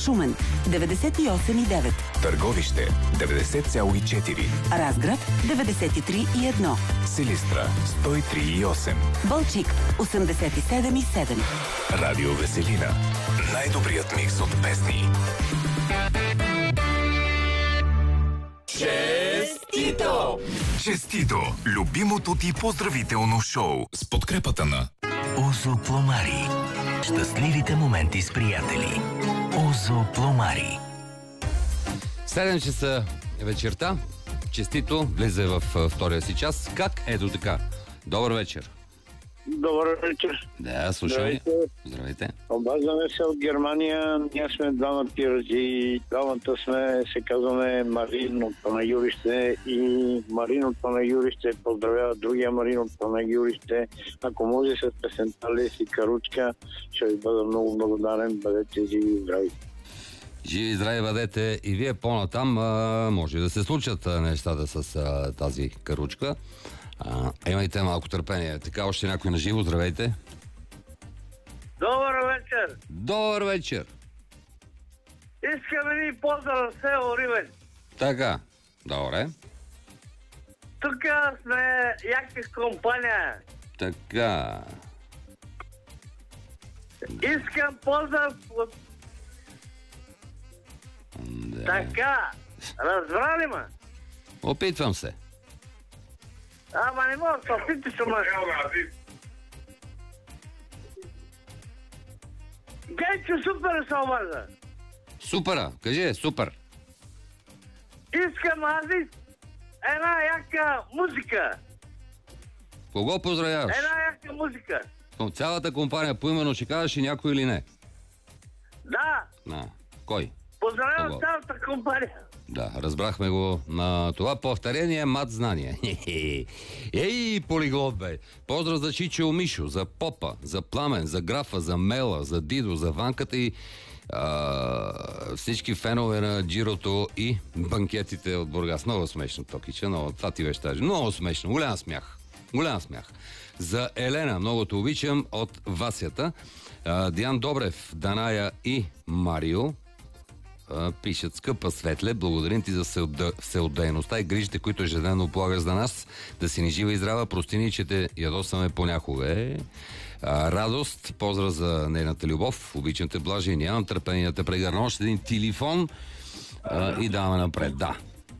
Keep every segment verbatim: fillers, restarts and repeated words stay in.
Шумен деветдесет и осем и девет, Търговище деветдесет цяло и четири, Разград деветдесет и три и едно, Силистра сто и три и осем, Балчик осемдесет и седем и седем. Радио Веселина. Най-добрият микс от песни. Честито! Честито! Любимото ти поздравително шоу с подкрепата на Озо Пломари. Щастливите моменти с приятели. Озо Пломари. седем часа вечерта. Честито влезе в втория си час. Как? Ето така. Добър вечер. Добър вечер. Да, слушай. Здравейте. Здравейте. Обаждаме се от Германия. Ние сме двама пираджи. Двамата сме, се казваме Марин от Панагюрище и Марин от Панагюрище поздравява другия Марин от Панагюрище. Ако може с песента Леси Каручка, ще ви бъда много благодарен. Бъдете живи и здрави. Живи и здрави бъдете и вие по-натам. А, може да се случат а, нещата с а, тази каручка. А, имайте малко търпение. Така, още някой на живо. Здравейте. Добър вечер. Добър вечер. Искаме ни поздрав село Ривен. Така, добре. Тук сме яка компания. Така. Искам поздрав от... Да. Така. Разбрали ме? Опитвам се. Ама не мога да се опиташ, ама... Генчо супер се обажда. Супера. Кажи, супер. Искам аз една яка музика. Кого поздравяваш? Една яка музика. Към цялата компания поименно ще кажеш и някой или не? Да. А, кой? Поздравявам Кого? цялата компания. Да, разбрахме го на това повторение мат знание. Ей, полиглот, бе! Поздрав за Чичо Мишо, за Попа, за Пламен, за Графа, за Мела, за Дидо, за Ванката и а, всички фенове на Джирото и банкетите от Бургас. Много смешно, Токича, много. Това ти беше тази. Много смешно, голям смях. Голям смях. За Елена, много те обичам, от Васята. А, Диан Добрев, Даная и Марио пишат: скъпа Светле, благодарим ти за всеотдайността и грижите, които ежедневно полагаш за нас. Да си ни жива и здрава, прости ни, че те ядосаме понякога. Е. А, радост, поздрав за нейната любов, обичам те, Блажи, нямам търпение да те прегърна. Още един телефон а, и даваме напред. Да.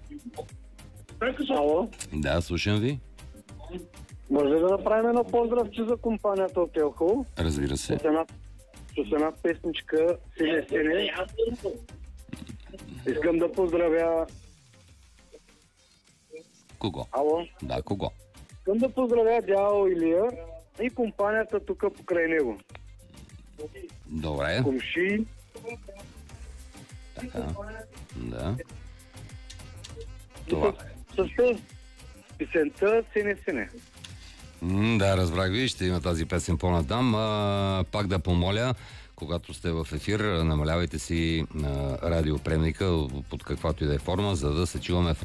Ало? Да, слушам ви. Може да направим едно поздравче за компанията от Елхо? Разбира се. С една, с една песничка Сине Сине. Искам да поздравя... Кого? Ало? Да, кого? Искам да поздравя дядо Илия и компанията тук покрай него. Добре. Комши. Така. Да. Това. С, с песента Сине Сине. М, да, разбрах ви, ще има тази песен по-натам. А, пак да помоля, когато сте в ефир, намалявайте си а, радиоприемника под каквато и да е форма, за да се чуваме в